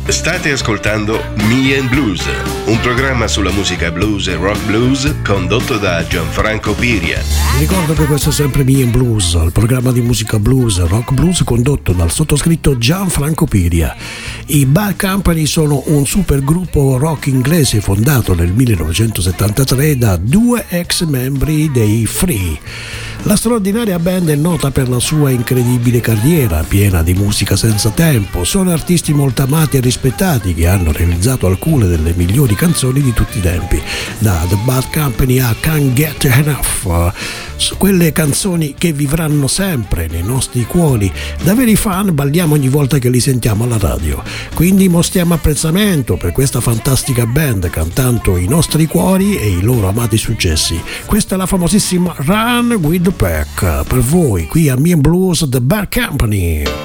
State ascoltando Me and Blues, un programma sulla musica blues e rock blues condotto da Gianfranco Piria. Vi ricordo che questo è sempre Me and Blues, il programma di musica blues e rock blues condotto dal sottoscritto Gianfranco Piria. I Bad Company sono un super gruppo rock inglese fondato nel 1973 da due ex membri dei Free. La straordinaria band è nota per la sua incredibile carriera, piena di musica senza tempo. Sono artisti molto amati e rispettati che hanno realizzato alcune delle migliori canzoni di tutti i tempi, da The Bad Company a Can't Get Enough, quelle canzoni che vivranno sempre nei nostri cuori. Da veri fan balliamo ogni volta che li sentiamo alla radio, quindi mostriamo apprezzamento per questa fantastica band cantando i nostri cuori e i loro amati successi. Questa è la famosissima Run with the Pack per voi qui a Me and Blues The Bad Company.